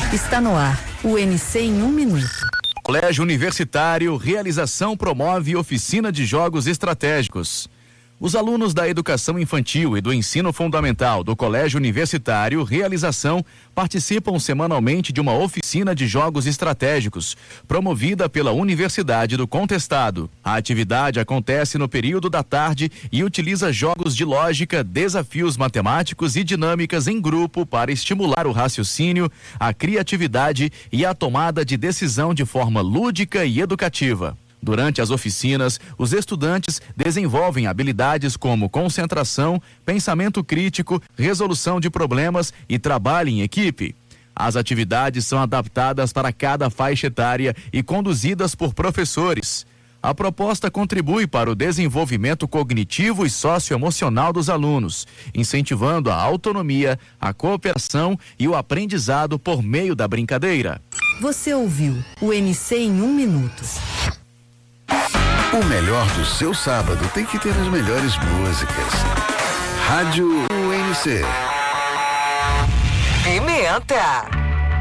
Está no ar, o MC em 1 minuto. Colégio Universitário Realização promove oficina de jogos estratégicos. Os alunos da educação infantil e do ensino fundamental do Colégio Universitário Realização participam semanalmente de uma oficina de jogos estratégicos, promovida pela Universidade do Contestado. A atividade acontece no período da tarde e utiliza jogos de lógica, desafios matemáticos e dinâmicas em grupo para estimular o raciocínio, a criatividade e a tomada de decisão de forma lúdica e educativa. Durante as oficinas, os estudantes desenvolvem habilidades como concentração, pensamento crítico, resolução de problemas e trabalho em equipe. As atividades são adaptadas para cada faixa etária e conduzidas por professores. A proposta contribui para o desenvolvimento cognitivo e socioemocional dos alunos, incentivando a autonomia, a cooperação e o aprendizado por meio da brincadeira. Você ouviu o MC em 1 minuto. O melhor do seu sábado tem que ter as melhores músicas. Rádio UNC. Pimenta.